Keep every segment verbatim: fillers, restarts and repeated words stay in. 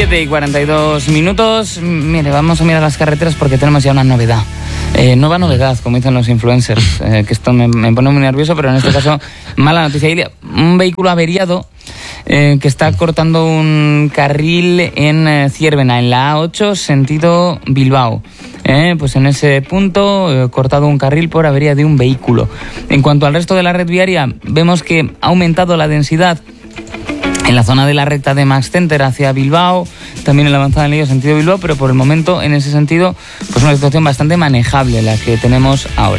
siete y cuarenta y dos minutos. Mire, vamos a mirar las carreteras porque tenemos ya una novedad. Eh, nueva novedad, como dicen los influencers, eh, que esto me, me pone muy nervioso, pero en este caso, mala noticia. Un vehículo averiado eh, que está cortando un carril en eh, Ciervena, en la A ocho, sentido Bilbao. Eh, pues en ese punto, eh, cortado un carril por avería de un vehículo. En cuanto al resto de la red viaria, vemos que ha aumentado la densidad en la zona de la recta de Max Center hacia Bilbao, también en la avanzada en Leyo sentido Bilbao, pero por el momento, en ese sentido, pues una situación bastante manejable la que tenemos ahora.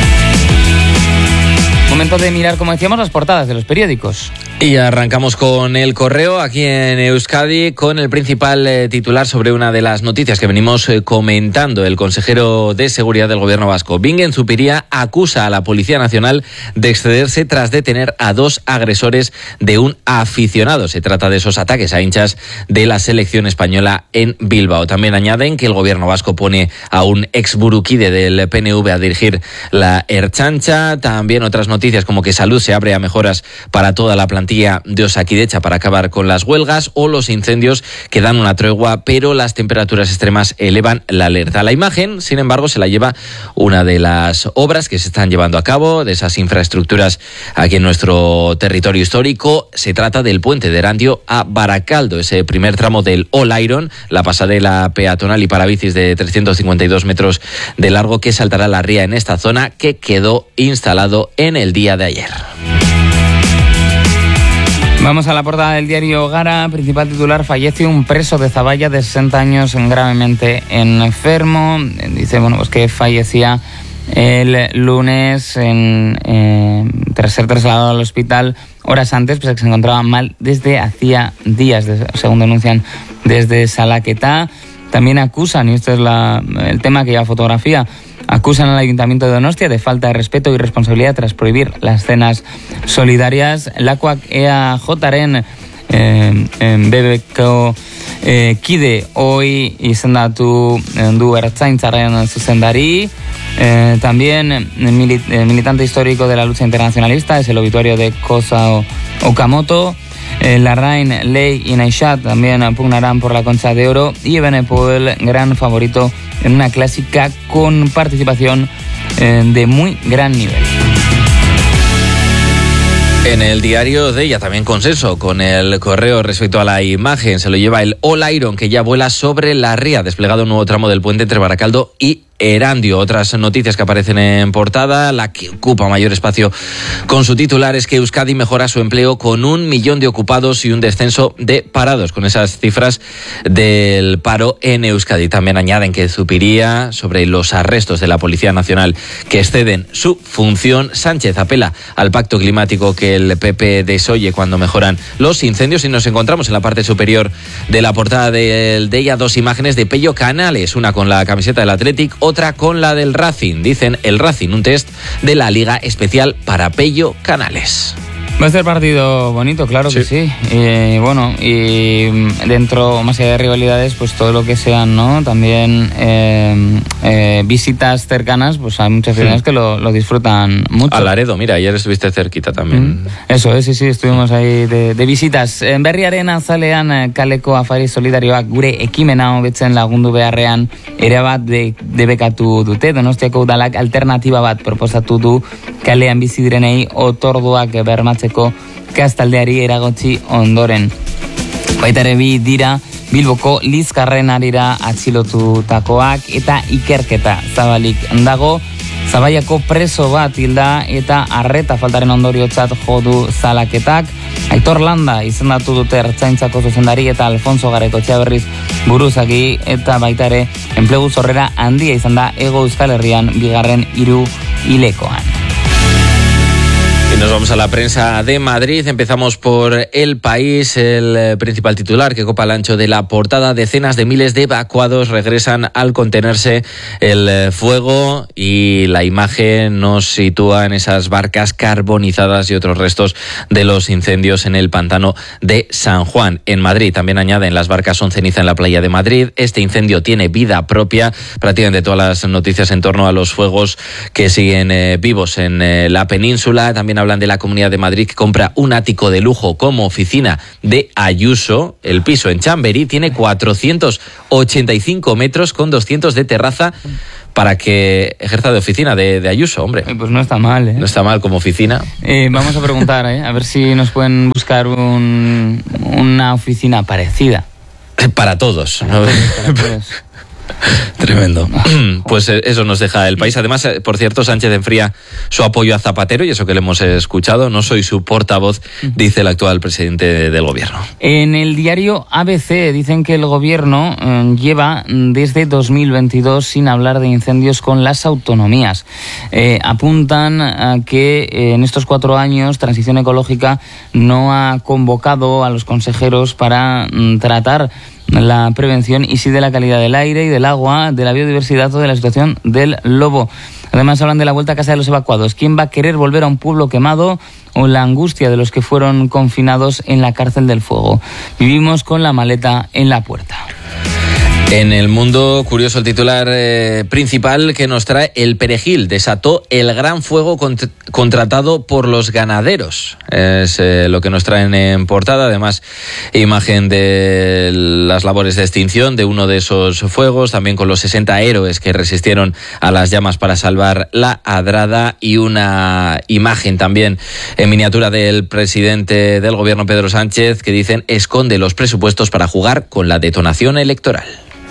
Momento de mirar, como decíamos, las portadas de los periódicos. Y arrancamos con El Correo, aquí en Euskadi, con el principal eh, titular sobre una de las noticias que venimos eh, comentando. El consejero de Seguridad del Gobierno vasco, Bingen Zupiria, acusa a la Policía Nacional de excederse tras detener a dos agresores de un aficionado. Se trata de esos ataques a hinchas de la selección española en Bilbao. También añaden que el Gobierno vasco pone a un ex burukide del P N V a dirigir la Ertzaintza. También otras noticias como que Salud se abre a mejoras para toda la plantilla de Osakidecha para acabar con las huelgas, o los incendios que dan una tregua, pero las temperaturas extremas elevan la alerta. La imagen, sin embargo, se la lleva una de las obras que se están llevando a cabo, de esas infraestructuras aquí en nuestro territorio histórico. Se trata del puente de Erandio a Baracaldo, ese primer tramo del All Iron, la pasarela peatonal y para bicis de trescientos cincuenta y dos metros de largo que saltará la ría en esta zona, que quedó instalado en el día de ayer. Vamos a la portada del diario Gara. Principal titular: fallece un preso de Zaballa de sesenta años gravemente enfermo. Dice, bueno, pues que fallecía el lunes en, eh, tras ser trasladado al hospital horas antes, pues que se encontraba mal desde hacía días, según denuncian desde Salaquetá. También acusan, y este es la, el tema que lleva fotografía, acusan al Ayuntamiento de Donostia de falta de respeto y responsabilidad tras prohibir las cenas solidarias. Lakoak E A Jaren eh, bebeko eh, kide hoy izendatu du Ertzaintzaren zuzendari. Eh, también milit, eh, militante histórico de la lucha internacionalista, es el obituario de Kosa Okamoto. Eh, Larraín, Ley y Naishat también pugnarán por la Concha de Oro, y Ebenepoel, gran favorito en una clásica con participación eh, de muy gran nivel. En el diario de ella también consenso con El Correo respecto a la imagen. Se lo lleva el All Iron, que ya vuela sobre la ría, desplegado un nuevo tramo del puente entre Baracaldo y Erandio. Otras noticias que aparecen en portada, la que ocupa mayor espacio con su titular, es que Euskadi mejora su empleo con un millón de ocupados y un descenso de parados, con esas cifras del paro en Euskadi. También añaden que Zupiria, sobre los arrestos de la Policía Nacional que exceden su función. Sánchez apela al pacto climático que el P P desoye cuando mejoran los incendios, y nos encontramos en la parte superior de la portada de, de ella dos imágenes de Pello Canales, una con la camiseta del Athletic, otra con la del Racing. Dicen el Racing, un test de la Liga Especial para Pello Canales. Va a ser partido bonito, claro que sí. sí. Y bueno, y dentro, más allá de rivalidades, pues todo lo que sean, ¿no? También eh, eh, visitas cercanas, pues hay muchas ciudades sí. que lo, lo disfrutan mucho. A Laredo, mira, ayer estuviste cerquita también. Mm. Eso es, sí, sí, estuvimos ahí de, de visitas. En Berriaren azalean kaleko afari solidarioak gure ekimena hobetzen lagundu beharrean erabat de, debekatu dute. Donostiako udalak alternatiba bat proposatu du kalean bizi direnei otorduak bermatzeko kastaldeari eragotzi ondoren. Baita ere bi dira Bilboko Lizkarren arira atxilotutakoak, eta ikerketa zabalik dago. Zabaiako preso bat hilda eta arreta faltaren ondoriotzat jo du Salaketak. Aitor Landa izendatu dute Ertzaintzako zuzendari, eta Alfonso Garaycochea berriz buruzagi, eta baita ere enplegu zorrera handia izan da Hego Euskal Herrian bigarren hiru hilekoan. Y nos vamos a la prensa de Madrid. Empezamos por El País, el principal titular que copa el ancho de la portada. Decenas de miles de evacuados regresan al contenerse el fuego, y la imagen nos sitúa en esas barcas carbonizadas y otros restos de los incendios en el pantano de San Juan, en Madrid. También añaden, las barcas son ceniza en la playa de Madrid. Este incendio tiene vida propia. Prácticamente todas las noticias en torno a los fuegos que siguen eh, vivos en eh, la península. También hablan hablan de la Comunidad de Madrid que compra un ático de lujo como oficina de Ayuso. El piso en Chamberí tiene cuatrocientos ochenta y cinco metros con doscientos de terraza para que ejerza de oficina de, de Ayuso, hombre. Pues no está mal, ¿eh? No está mal como oficina. Eh, vamos a preguntar, ¿eh? A ver si nos pueden buscar un, una oficina parecida. Para todos, ¿no? Para todos. Tremendo. Pues eso nos deja El País. Además, por cierto, Sánchez enfría su apoyo a Zapatero, y eso que le hemos escuchado. No soy su portavoz, dice el actual presidente del gobierno. En el diario A B C dicen que el gobierno eh, lleva desde dos mil veintidós sin hablar de incendios con las autonomías. Eh, apuntan a que eh, en estos cuatro años Transición Ecológica no ha convocado a los consejeros para mm, tratar la prevención y sí de la calidad del aire y del agua, de la biodiversidad o de la situación del lobo. Además hablan de la vuelta a casa de los evacuados. ¿Quién va a querer volver a un pueblo quemado? O la angustia de los que fueron confinados en la cárcel del fuego. Vivimos con la maleta en la puerta. En El Mundo, curioso el titular eh, principal que nos trae: el perejil desató el gran fuego cont- contratado por los ganaderos. Es eh, lo que nos traen en portada. Además, imagen de las labores de extinción de uno de esos fuegos, también con los sesenta héroes que resistieron a las llamas para salvar la Adrada, y una imagen también en miniatura del presidente del gobierno, Pedro Sánchez, que dicen esconde los presupuestos para jugar con la detonación electoral.